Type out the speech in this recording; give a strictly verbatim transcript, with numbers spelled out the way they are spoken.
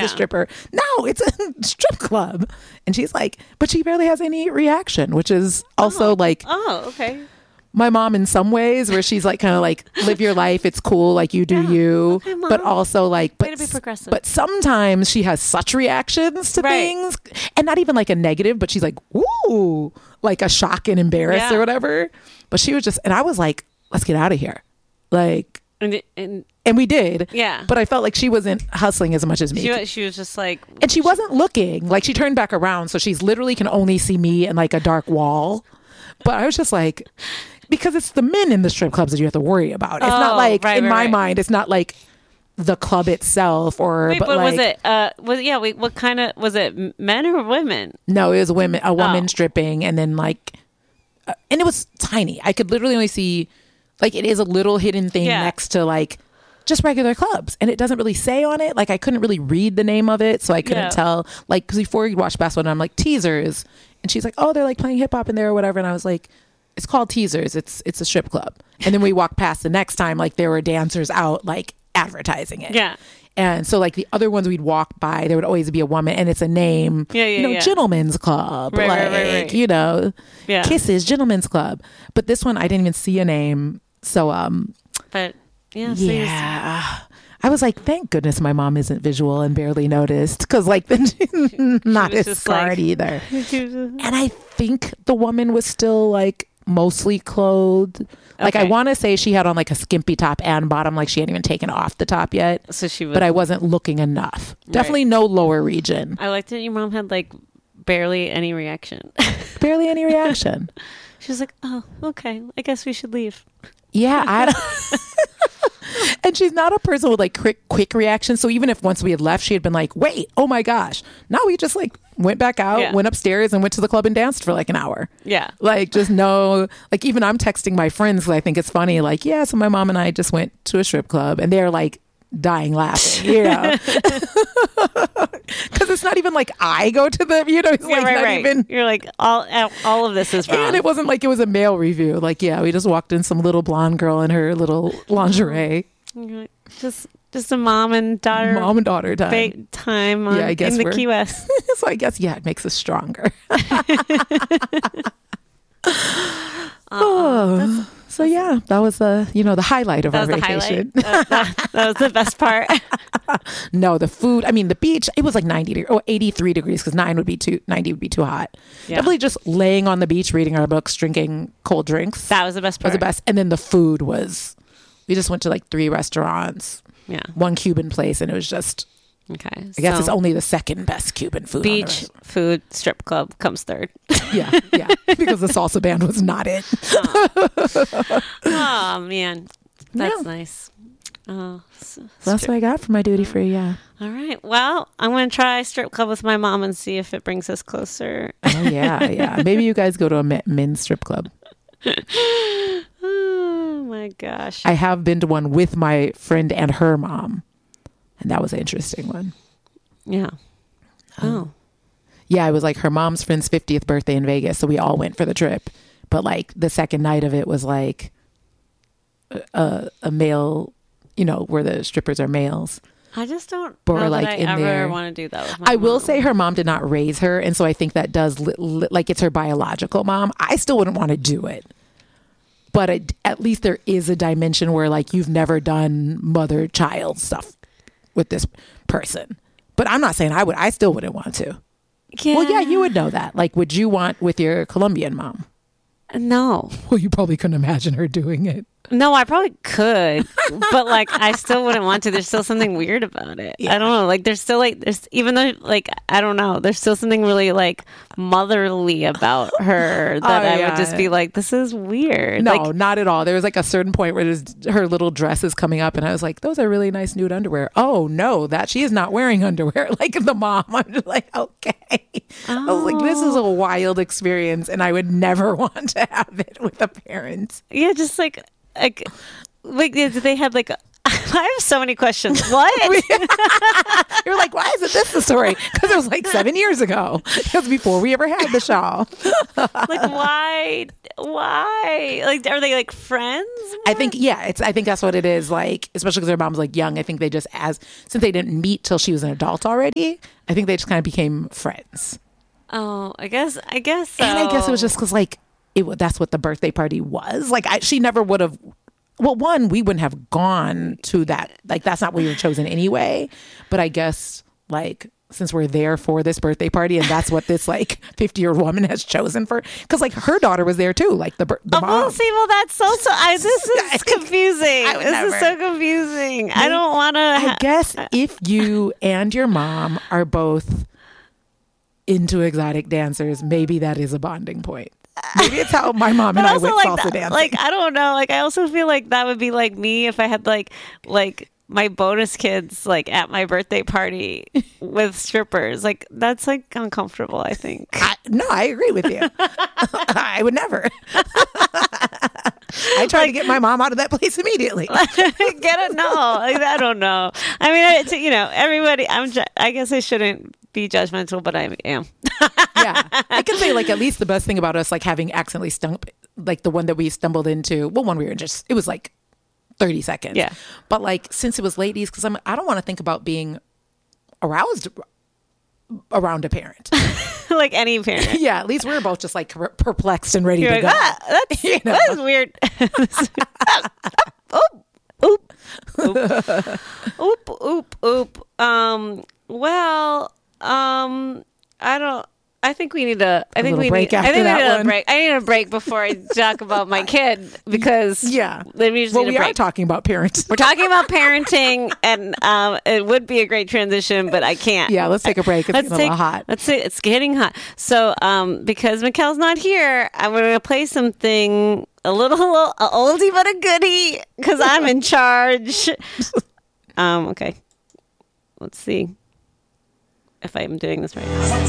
a stripper. No, it's a strip club. And she's like, but she barely has any reaction, which is also oh. like, oh, okay. my mom in some ways, where she's like, kind of like, live your life. It's cool. Like, you do yeah. you. Okay, but also like, but, Way to be progressive. but sometimes she has such reactions to right. things, and not even like a negative, but she's like, ooh, like a shock and embarrassed yeah. or whatever. But she was just, and I was like, let's get out of here. Like, and, and, and we did. Yeah. But I felt like she wasn't hustling as much as me. She, was- she was just like, and she wasn't looking. Like, she turned back around, so she's literally can only see me and like a dark wall. But I was just like, because it's the men in the strip clubs that you have to worry about. It's oh, not like, right, in right, my right. mind, it's not like the club itself or, wait, but, but like, was it, uh, was, yeah, wait, what kind of, was it men or women? no, it was women, a woman Oh. stripping, and then like, uh, and it was tiny. I could literally only see, like, it is a little hidden thing Yeah. next to like just regular clubs, and it doesn't really say on it. Like, I couldn't really read the name of it, so I couldn't Yeah. tell. Like, because before we watched basketball, and I'm like, teasers, and she's like, oh, they're like playing hip hop in there or whatever, and I was like, it's called Teasers. It's it's a strip club. And then we walked past the next time, like there were dancers out like advertising it. Yeah. And so like the other ones we'd walk by, there would always be a woman, and it's a name, Yeah, yeah, you know, yeah. Gentlemen's Club, Right, like, right, right, right. you know, Yeah. Kisses, Gentlemen's Club. But this one, I didn't even see a name. So, um, But yeah. So you're- yeah. I was like, thank goodness my mom isn't visual and barely noticed, because like then she's not was as just scarred like- either. And I think the woman was still like mostly clothed. Like, I Okay. want to say she had on like a skimpy top and bottom, like she hadn't even taken off the top yet. So she was, But I wasn't looking enough. Definitely no lower region. I liked it. Your mom had like barely any reaction. Barely any reaction. She was like, oh, okay. I guess we should leave. Yeah, I don't. And she's not a person with like quick quick reactions. So even if once we had left, she had been like, wait, oh my gosh. No, we just like went back out, Yeah. went upstairs, and went to the club and danced for like an hour. Yeah. Like, just no, like, even I'm texting my friends because I think it's funny. Like, yeah, so my mom and I just went to a strip club, and they're like dying laughing, you know, because it's not even like I go to the, you know, it's Yeah, like right, not right. even. You're like, all all of this is wrong. And it wasn't like it was a male review. Like, yeah, we just walked in, some little blonde girl in her little lingerie. You're like, just just a mom and daughter Mom and daughter time. ba- time on, Yeah, I guess in the we're- Key West. So I guess, yeah, it makes us stronger. Oh, so yeah, that was the, you know, the highlight of That our was the vacation. highlight. that, that, that was the best part. No, the food, I mean, the beach, it was like ninety degrees, or eighty-three degrees, because nine would be too, ninety would be too hot. Yeah. Definitely just laying on the beach, reading our books, drinking cold drinks. That was the best was part. the best. And then the food was, we just went to like three restaurants, Yeah. one Cuban place, and it was just, Okay. I guess so it's only the second best Cuban food. on the beach, restaurant. food, strip club comes third. Yeah, yeah, because the salsa band was not it. Oh man, that's Yeah. nice. Oh, so So that's what I got for my duty free. Yeah. all right. Well, I'm gonna try strip club with my mom and see if it brings us closer. Oh yeah, yeah. Maybe you guys go to a me- men's strip club. Oh my gosh. I have been to one with my friend and her mom, and that was an interesting one. yeah. Oh. Yeah, it was like her mom's friend's fiftieth birthday in Vegas, so we all went for the trip. But like the second night of it was like a, a male, you know, where the strippers are males. I just don't But know we're, like, that I in ever there. want to do that with my I will mom. say her mom did not raise her, and so I think that does li- li- like it's her biological mom. I still wouldn't want to do it, but it, at least there is a dimension where like you've never done mother child stuff with this person. But I'm not saying I would. I still wouldn't want to. Yeah. Well, yeah, you would know that. Like, would you want with your Colombian mom? No. Well, you probably couldn't imagine her doing it. No, I probably could, but like I still wouldn't want to. There's still something weird about it. I don't know. Like there's still like there's even though like I don't know. There's still something really like motherly about her that Oh, I yeah. would just be like, this is weird. No, Like, not at all. There was like a certain point where there's her little dress is coming up, and I was like, those are really nice nude underwear. Oh no, that she is not wearing underwear like the mom. I'm just like, okay. I was like, this is a wild experience, and I would never want to have it with a parent. yeah, just like like like they had like. A, I have so many questions. What? You're like, why isn't this the story? Because it was like seven years ago. It was before we ever had the shawl. Like why? why? Like, are they like friends? I think, yeah, it's. I think that's what it is. Like, especially because her mom's like young. I think they just, as since they didn't meet till she was an adult already, I think they just kind of became friends. Oh, I guess. I guess. So. And I guess it was just because like it. wa- That's what the birthday party was. Like, I, she never would have. Well, one, we wouldn't have gone to that. Like, that's not what we were chosen anyway. But I guess like. Since we're there for this birthday party, and that's what this like fifty year old woman has chosen for, because like her daughter was there too, like the, bir- the Oh, mom. well, see, well, that's so, so, I, this is confusing. I would This never. is so confusing. I don't want to. I guess if you and your mom are both into exotic dancers, maybe that is a bonding point. Maybe it's how my mom and I went like salsa that, dancing. like, I don't know. Like, I also feel like that would be like me if I had like, like, my bonus kids like at my birthday party with strippers. Like, that's like uncomfortable, I think. I, no, I agree with you. I would never. I tried to get my mom out of that place immediately. Get it? No, like, I don't know. I mean, it's, you know, everybody. I'm. Ju- I guess I shouldn't be judgmental, but I am. Yeah, I can say like at least the best thing about us like having accidentally stump like the one that we stumbled into. Well, one we were just it was like thirty seconds. Yeah, but like since it was ladies, because I'm I don't want to think about being aroused around a parent. like any parent. Yeah, at least we were both just like per- perplexed and ready You're to like, go. ah, that's, You know? that's weird. oop, oop, oop, oop, oop, oop. Um. Well. Um. I don't. I think we need a. I A think little we break need. I after think we that need a one. break. I need a break before I talk about my kid because Yeah. then we just Well, need a we break. are talking about parents. We're talking about parenting, and um, it would be a great transition, but I can't. Yeah, let's take a break. It's Let's getting a take. little hot. Let's see. It's getting hot. So, um, because Mikkel's not here, I'm going to play something a little, a oldie but a goodie, because I'm in charge. um. Okay. Let's see if I'm doing this right.